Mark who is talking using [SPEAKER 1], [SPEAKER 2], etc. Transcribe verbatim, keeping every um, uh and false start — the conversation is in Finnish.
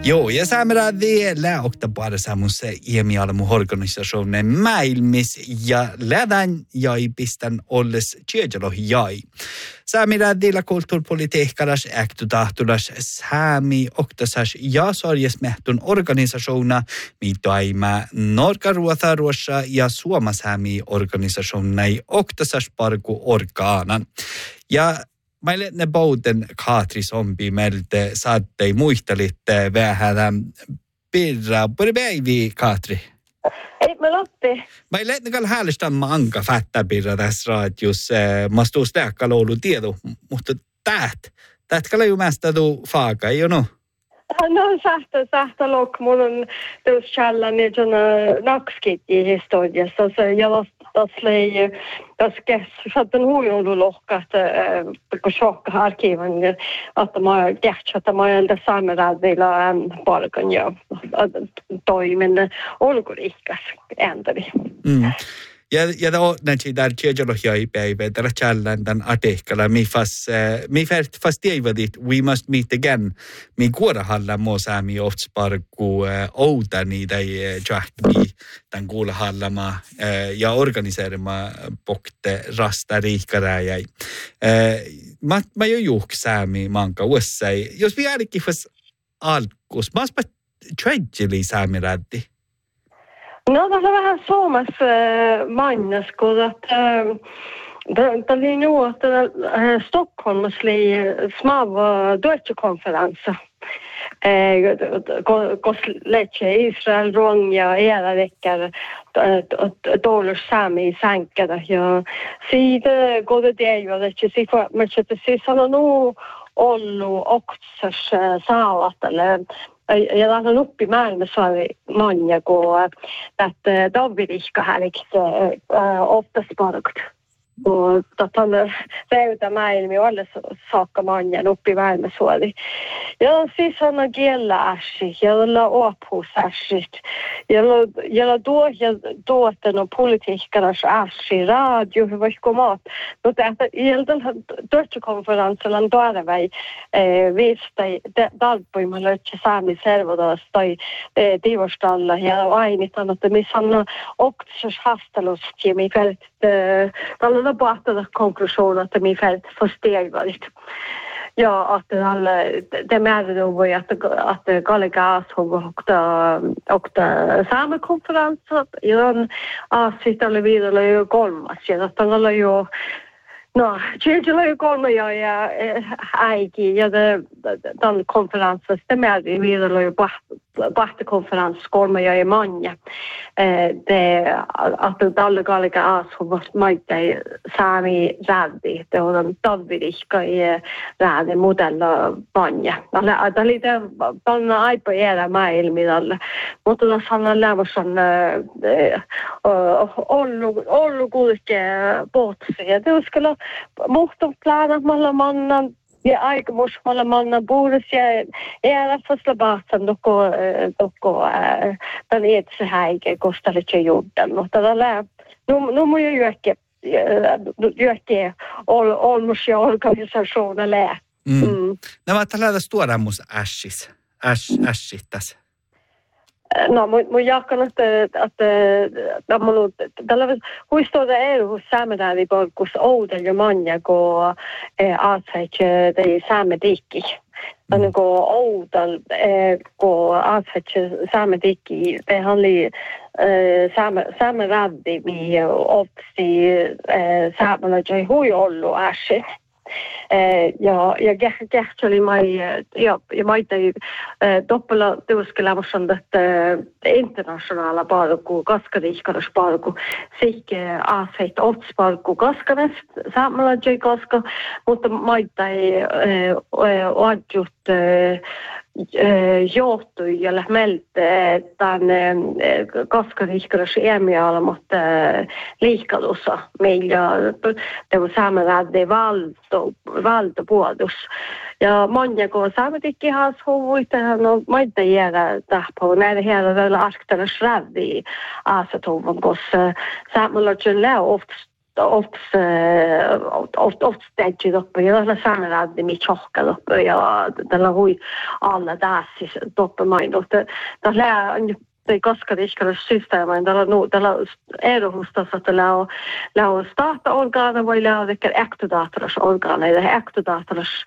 [SPEAKER 1] Joo, ja saamera vielä oktapara saamus iemialamu organisationen maailmis ja lädän jäi pistän olles tjejalo jäi. Saamira dilla kulttuurpolitiikkaras äktutahtulas saami oktasas ja sarjes mehtun organisationa, mitoima Norkaruotharuossa ja Suomasaami organisationnai oktasas parku orgaanan. Ja meille ne bouden Katri Sompi meiltä saattei muistelitte vähän pirra. Puri päivi, Katri.
[SPEAKER 2] Ei, me lotti.
[SPEAKER 1] Meille ne kall häälestän manka fättä pirra tässä raadjus. Mastuus tähkal ollut tieto, mutta täht. Täht kalla ju mästä tuu faaka, ei no?
[SPEAKER 2] No, sähtä, sähtä lok. Mulla on tuossa källan ja tuona nakskit i historiassa. Se jalast tasslei, tässä kässätten huijolulohka, että kun shokka arkivan, että mä kähtsä, että mä olen tässä saamelaisilla palkan ja toimin ulkoriikas ääntävi.
[SPEAKER 1] Mm. Ja ja då när det där tjejologia i päivä där challan den artiklar mi fast mi fast fast dit we must meet again mi kuora halla mo saami oftsparku outani dai jahti den kuula hallama ja organiserma pokte rasta riikara jäi ma ma jo juuk saami manka ussai jos vi ainakin fast alkus maspa tragedy saami rätti.
[SPEAKER 2] No, det var vähän Suomessa mainas, kun det oli nu att Stockholms li smava Deutsche-konferenssa. Kos letse Israel ronja era veckor dollar sami sänkade ja siitä går det ju att det sig för men det sig såna nu ollu oktsas saavat eller ja tämä on uppi maailmassa monia, kun että Davidikka hälikse oftast parkut. Och att han räuta maailmi alla saker monia uppi maailmassa. Ja siis on kielläsi, ja olla opusäsit. Ja ja då ja då att no politiikkaras äsi radio vaikka mat. Mutta että iltan Deutsche konferenssilla on tuoda vai viistai dalpoima lötse saami servodas tai divostalla ja ainitan että missä on oktsas hastelusti mi fält tällä tapahtuu konklusion että mi fält förstegat. Ja, att alla det med då var att att kollegas har åkt åkt samma konferens ja sitter vidare ju kolmas ja att alla ju no tjejla ju kolma ja ja äiki ja den konferensen det med vidare ju bahta konferens kolma ja manja det att alla kollegas har maita sami raddi det var en Davidikka i raddi modella manja alla det lite panna aipa era maailmilla mutta tässä on lämmössä ollu ollu kulke båtsi ja det skulle muhtum plaana malla mannan ja aikomus malla mannan buurus ja era fasta baatsan doko doko den etse häike kostalitse juddan mutta tällä nu nu må ju öka öka all almost ja organisationen lä.
[SPEAKER 1] Mm. Nämä tällä stora mus ashis. Ash ashittas.
[SPEAKER 2] No, mun jakkan, että että mun tällä huistoda är hos sameradi polkus oudel ja manja kun aatsaitse tai samedikki. Tänne kun oudel kun aatsaitse samedikki det handlar same sameradi mi opsi samelaja hui ollu ashi. Ja ja kähteli mai ja ja maita doppela tuskelamusan että internationella parku kaskadiskaras parku sikke aseit otsparku kaskanes samalla joi kaska mutta maita ei oadjut johtui ja lähmelte tänne kaskadiskaras emiala mutta liikalussa meillä det var sameradi valto valto puolus ja monia kun saametikki has huvuita no maita jäädä tahpo näitä hela väl arktana sraddi asatovan kossa saamalla kyllä oft ops ops stedji uppe ja la samarbeid med tjocka uppe ja det la hui alla dasis uppe mig då det det lär det ganska det ska systemen där nu där är det hos oss att la la starta organ och la det är äkta data organ det är äkta data